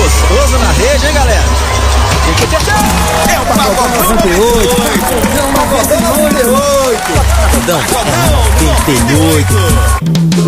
gostoso na rede, hein, galera? É o Pagodão 98. Pagodão 98. Pagodão 98.